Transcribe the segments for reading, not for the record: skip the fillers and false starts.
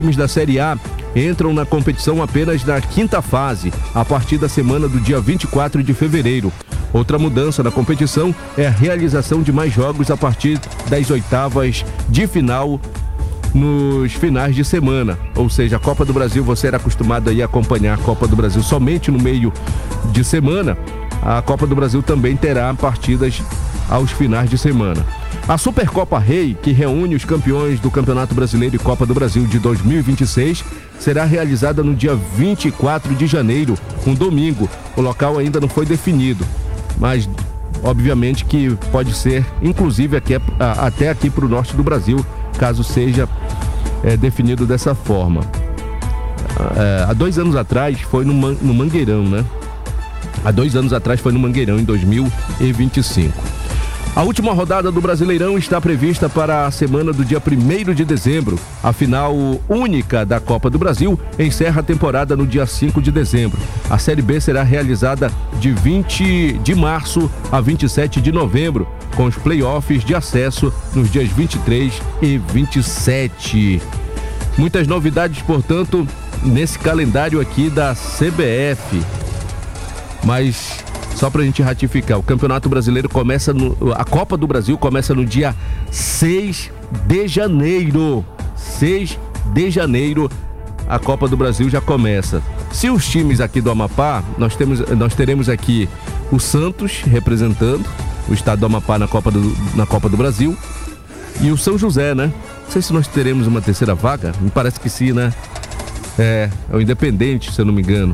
times da Série A entram na competição apenas na quinta fase, a partir da semana do dia 24 de fevereiro. Outra mudança na competição é a realização de mais jogos a partir das oitavas de final nos finais de semana. Ou seja, a Copa do Brasil, você era acostumado a acompanhar a Copa do Brasil somente no meio de semana. A Copa do Brasil também terá partidas aos finais de semana. A Supercopa Rei, que reúne os campeões do Campeonato Brasileiro e Copa do Brasil de 2026, será realizada no dia 24 de janeiro, um domingo. O local ainda não foi definido, mas obviamente que pode ser, inclusive, até aqui para o norte do Brasil, caso seja definido dessa forma. Há 2 anos atrás foi no Mangueirão, né? Há 2 anos atrás foi no Mangueirão, em 2025. A última rodada do Brasileirão está prevista para a semana do dia 1º de dezembro. A final única da Copa do Brasil encerra a temporada no dia 5 de dezembro. A Série B será realizada de 20 de março a 27 de novembro, com os playoffs de acesso nos dias 23 e 27. Muitas novidades, portanto, nesse calendário aqui da CBF. Mas só pra gente ratificar, o Campeonato Brasileiro começa a Copa do Brasil começa no dia 6 de janeiro. 6 de janeiro a Copa do Brasil já começa. Se os times aqui do Amapá, nós teremos aqui o Santos representando o estado do Amapá na Copa do Brasil e o São José, né? Não sei se nós teremos uma terceira vaga, me parece que sim, né? É o Independente, se eu não me engano.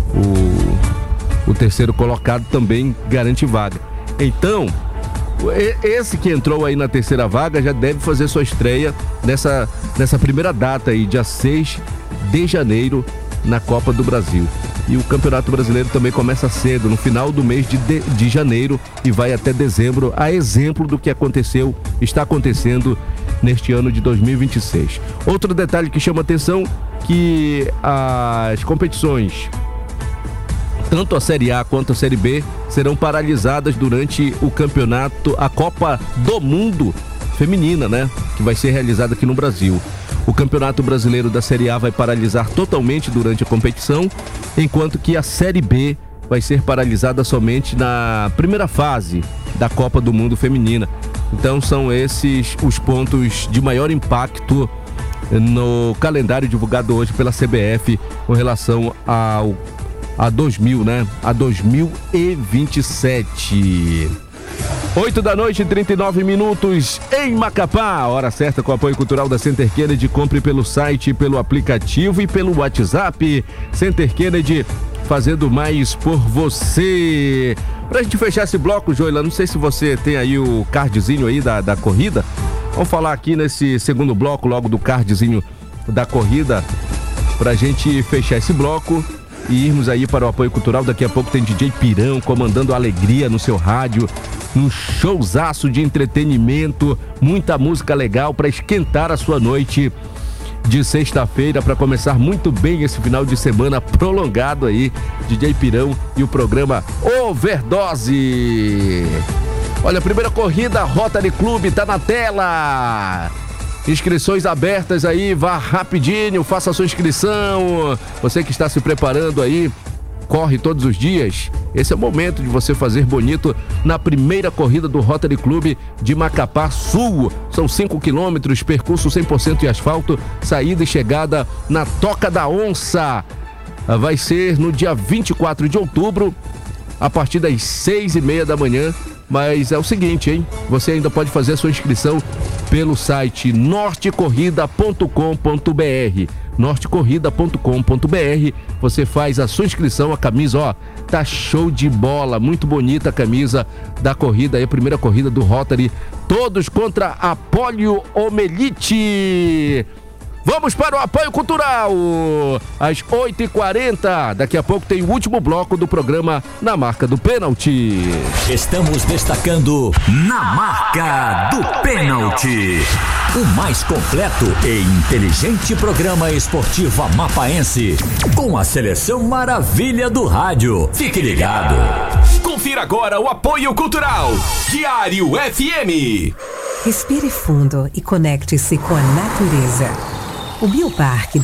O terceiro colocado também garante vaga. Então, esse que entrou aí na terceira vaga já deve fazer sua estreia nessa primeira data aí, dia 6 de janeiro, na Copa do Brasil. E o Campeonato Brasileiro também começa cedo, no final do mês de janeiro e vai até dezembro, a exemplo do que está acontecendo neste ano de 2026. Outro detalhe que chama atenção, que as competições, tanto a Série A quanto a Série B, serão paralisadas durante o campeonato, a Copa do Mundo Feminina, né? Que vai ser realizada aqui no Brasil. O Campeonato Brasileiro da Série A vai paralisar totalmente durante a competição, enquanto que a Série B vai ser paralisada somente na primeira fase da Copa do Mundo Feminina. Então são esses os pontos de maior impacto no calendário divulgado hoje pela CBF com relação a 2000, né? A 2027. 8h39 em Macapá. Hora certa com o apoio cultural da Center Kennedy. Compre pelo site, pelo aplicativo e pelo WhatsApp. Center Kennedy, fazendo mais por você. Pra gente fechar esse bloco, Joila, não sei se você tem aí o cardzinho aí da corrida. Vamos falar aqui nesse segundo bloco, logo do cardzinho da corrida, pra gente fechar esse bloco e irmos aí para o apoio cultural. Daqui a pouco tem DJ Pirão comandando a alegria no seu rádio, um showzaço de entretenimento, muita música legal para esquentar a sua noite de sexta-feira, para começar muito bem esse final de semana prolongado aí. DJ Pirão e o programa Overdose. Olha, a primeira corrida Rotary Club tá na tela. Inscrições abertas aí, vá rapidinho, faça a sua inscrição. Você que está se preparando aí, corre todos os dias. Esse é o momento de você fazer bonito na primeira corrida do Rotary Club de Macapá Sul. São 5 quilômetros, percurso 100% em asfalto, saída e chegada na Toca da Onça. Vai ser no dia 24 de outubro, a partir das 6h30 da manhã. Mas é o seguinte, hein? Você ainda pode fazer a sua inscrição pelo site nortecorrida.com.br. nortecorrida.com.br. Você faz a sua inscrição, a camisa, ó, tá show de bola, muito bonita a camisa da corrida aí, a primeira corrida do Rotary, todos contra a poliomielite. Vamos para o apoio cultural, às 8h40. Daqui a pouco tem o último bloco do programa Na Marca do Pênalti. Estamos destacando Na Marca do Pênalti, o mais completo e inteligente programa esportivo amapaense, com a seleção maravilha do rádio. Fique ligado. Confira agora o apoio cultural. Diário FM. Respire fundo e conecte-se com a natureza. O Bioparque